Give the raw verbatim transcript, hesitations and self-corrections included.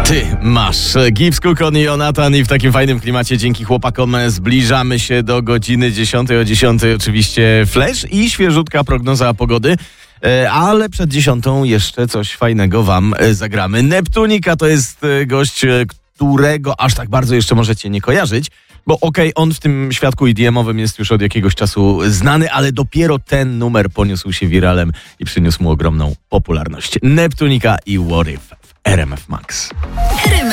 Ty masz Gibbs, Cook, on i Jonathan i w takim fajnym klimacie dzięki chłopakom zbliżamy się do godziny dziesiątej. O dziesiątej oczywiście Flash i świeżutka prognoza pogody. Ale przed dziesiątą jeszcze coś fajnego wam zagramy. Neptunika to jest gość, którego aż tak bardzo jeszcze możecie nie kojarzyć, bo okej, okay, on w tym świadku I D M-owym jest już od jakiegoś czasu znany, ale dopiero ten numer poniósł się wiralem i przyniósł mu ogromną popularność. Neptunika i What If w R M F Max. R M